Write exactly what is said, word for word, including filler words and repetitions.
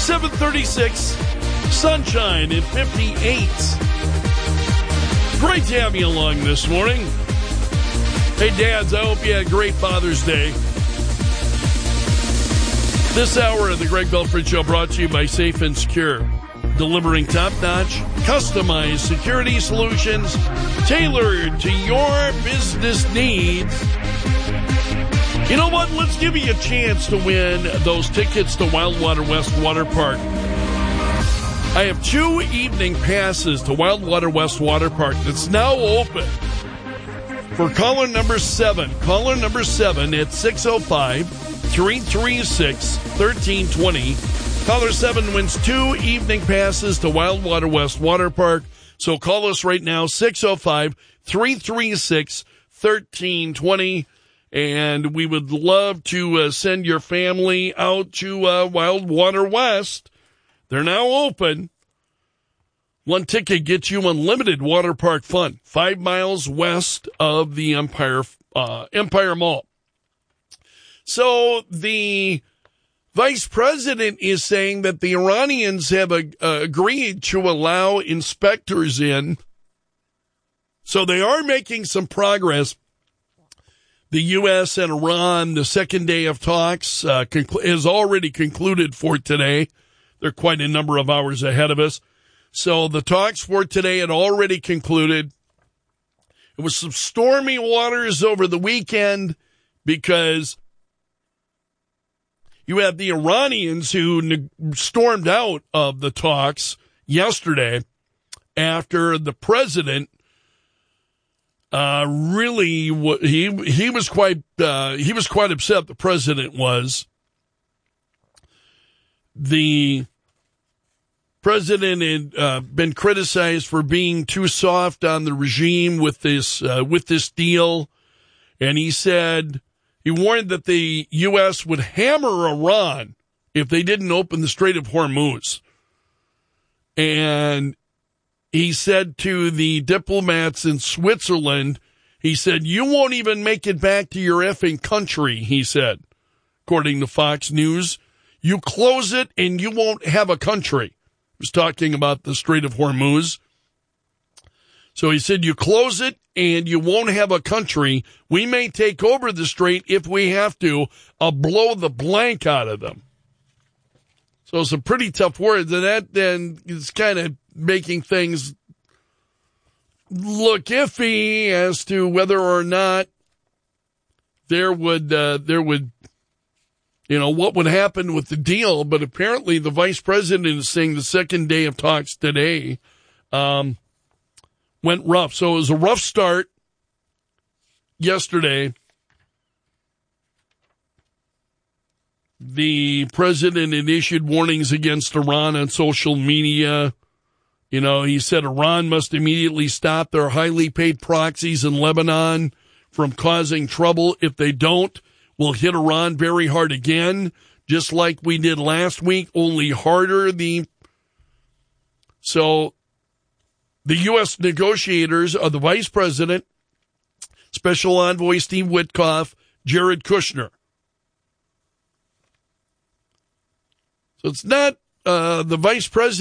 seven thirty-six, sunshine at fifty-eight. Great to have you along this morning. Hey, dads, I hope you had a great Father's Day. This hour of the Greg Belford Show brought to you by Safe and Secure. Delivering top-notch, customized security solutions tailored to your business needs. You know what? Let's give you a chance to win those tickets to Wildwater West Water Park. I have two evening passes to Wildwater West Water Park that's now open for caller number seven. Caller number seven at six oh five, three three six, one three two oh. Caller seven wins two evening passes to Wildwater West Water Park. So call us right now, six oh five, three three six, one three two oh. And we would love to uh, send your family out to uh, Wildwater West. They're now open. One ticket gets you unlimited water park fun, five miles west of the Empire uh, Empire Mall. So the vice president is saying that the Iranians have uh, agreed to allow inspectors in. So they are making some progress. The U S and Iran, the second day of talks, uh, conclu- is already concluded for today. They're quite a number of hours ahead of us. So the talks for today had already concluded. It was some stormy waters over the weekend because you had the Iranians who ne- stormed out of the talks yesterday after the president Uh, really, he he was quite uh, he was quite upset. The president was. The president had uh, been criticized for being too soft on the regime with this uh, with this deal, and he said he warned that the U S would hammer Iran if they didn't open the Strait of Hormuz, and he said to the diplomats in Switzerland, he said, you won't even make it back to your effing country, he said, according to Fox News. You close it and you won't have a country. He was talking about the Strait of Hormuz. So he said, you close it and you won't have a country. We may take over the strait if we have to. I'll blow the blank out of them. So some pretty tough words, and that then is kind of making things look iffy as to whether or not there would uh, there would you know what would happen with the deal. But apparently, the vice president is saying the second day of talks today um, went rough. So it was a rough start yesterday. The president had issued warnings against Iran on social media. You know, he said Iran must immediately stop their highly paid proxies in Lebanon from causing trouble. If they don't, we'll hit Iran very hard again, just like we did last week, only harder. The So the U S negotiators are the vice president, Special Envoy Steve Witkoff, Jared Kushner. So it's not uh, the vice president.